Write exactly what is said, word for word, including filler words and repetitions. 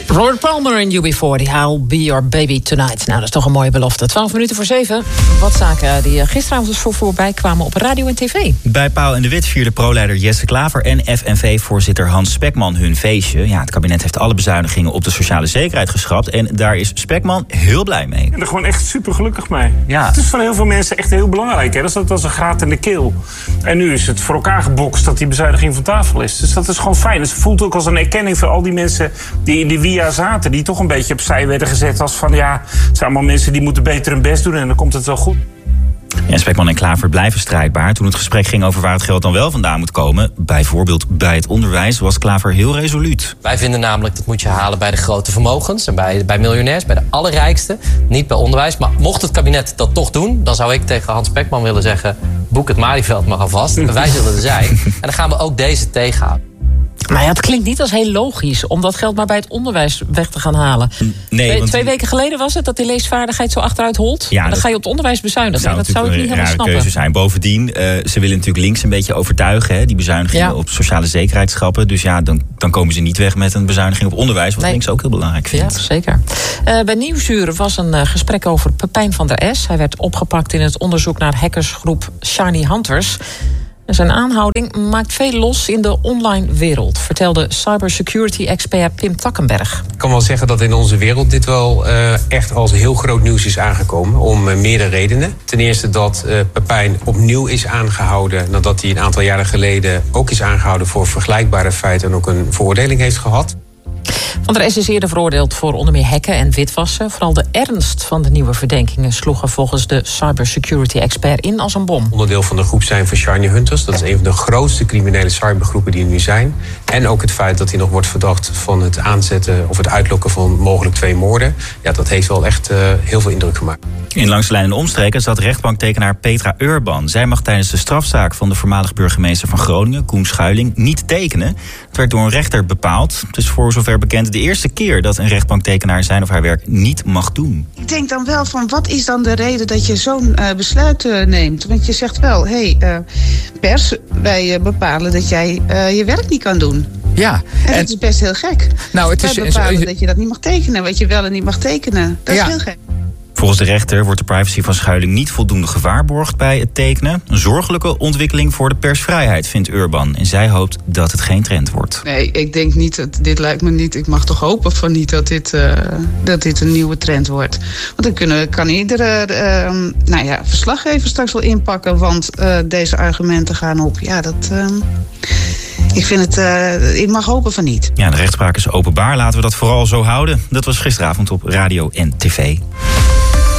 Robert Palmer en U B forty, I'll be your baby tonight. Nou, dat is toch een mooie belofte. twaalf minuten voor zeven. Wat zaken die gisteravond dus voor voorbij kwamen op radio en tv. Bij Pauw en de Wit vierde pro-leider Jesse Klaver en F N V-voorzitter Hans Spekman hun feestje. Ja, het kabinet heeft alle bezuinigingen op de sociale zekerheid geschrapt. En daar is Spekman heel blij mee. Ik ben er gewoon echt super gelukkig mee. Ja. Het is voor heel veel mensen echt heel belangrijk. Hè? Dat, is, dat is een graat in de keel. En nu is het voor elkaar gebokst dat die bezuiniging van tafel is. Dus dat is gewoon fijn. Het voelt ook als een erkenning voor al die mensen die in die W I A zaten. Die toch een beetje opzij werden gezet als van ja, het zijn allemaal mensen die moeten beter hun best doen en dan komt het wel goed. En Spekman en Klaver blijven strijdbaar. Toen het gesprek ging over waar het geld dan wel vandaan moet komen, bijvoorbeeld bij het onderwijs, was Klaver heel resoluut. Wij vinden namelijk dat moet je halen bij de grote vermogens en bij, bij miljonairs, bij de allerrijksten, niet bij onderwijs. Maar mocht het kabinet dat toch doen, dan zou ik tegen Hans Spekman willen zeggen, boek het Malieveld maar alvast. En wij zullen er zijn. En dan gaan we ook deze tegenhouden. Maar ja, het klinkt niet als heel logisch om dat geld maar bij het onderwijs weg te gaan halen. Nee, twee, want twee weken geleden was het dat die leesvaardigheid zo achteruit holt. Ja, dan dat ga je op het onderwijs bezuinigen. zou Dat zou ik niet helemaal een snappen. keuze zijn. Bovendien, uh, ze willen natuurlijk links een beetje overtuigen, hè, die bezuinigingen Ja. op sociale zekerheid schrappen. Dus ja, dan, dan komen ze niet weg met een bezuiniging op onderwijs, wat Nee. links ook heel belangrijk vindt. Ja, zeker. Uh, bij Nieuwsuur was een uh, gesprek over Pepijn van der Es. Hij werd opgepakt in het onderzoek naar hackersgroep Shiny Hunters. Zijn aanhouding maakt veel los in de online wereld, vertelde cybersecurity-expert Pim Takkenberg. Ik kan wel zeggen dat in onze wereld dit wel uh, echt als heel groot nieuws is aangekomen. Om uh, meerdere redenen. Ten eerste dat uh, Pepijn opnieuw is aangehouden nadat hij een aantal jaren geleden ook is aangehouden voor vergelijkbare feiten en ook een veroordeling heeft gehad. Van der Es is eerder veroordeeld voor onder meer hacken en witwassen. Vooral de ernst van de nieuwe verdenkingen sloegen volgens de cybersecurity-expert in als een bom. Onderdeel van de groep zijn van Shiny Hunters. Dat is een van de grootste criminele cybergroepen die er nu zijn. En ook het feit dat hij nog wordt verdacht van het aanzetten of het uitlokken van mogelijk twee moorden. Ja, dat heeft wel echt uh, heel veel indruk gemaakt. In Langs de Lijn en Omstreken zat rechtbanktekenaar Petra Urban. Zij mag tijdens de strafzaak van de voormalig burgemeester van Groningen, Koen Schuiling, niet tekenen. Het werd door een rechter bepaald. Het is voor zover bekend de eerste keer dat een rechtbanktekenaar zijn of haar werk niet mag doen. Ik denk dan wel van, wat is dan de reden dat je zo'n uh, besluit uh, neemt? Want je zegt wel, hé, hey, uh, pers, wij uh, bepalen dat jij uh, je werk niet kan doen. Ja. En, en dat is best heel gek. Nou, het wij is, bepalen is, dat je dat niet mag tekenen, wat je wel en niet mag tekenen. Dat ja. is heel gek. Volgens de rechter wordt de privacy van Schuiling niet voldoende gewaarborgd bij het tekenen. Een zorgelijke ontwikkeling voor de persvrijheid, vindt Urban. En zij hoopt dat het geen trend wordt. Nee, ik denk niet, dat, dit lijkt me niet, ik mag toch hopen van niet dat dit, uh, dat dit een nieuwe trend wordt. Want dan kunnen, kan iedere uh, nou ja, verslaggever straks wel inpakken, want uh, deze argumenten gaan op. Ja, dat... Uh, Ik vind het, uh, ik mag hopen van niet. Ja, de rechtspraak is openbaar. Laten we dat vooral zo houden. Dat was gisteravond op radio en tv.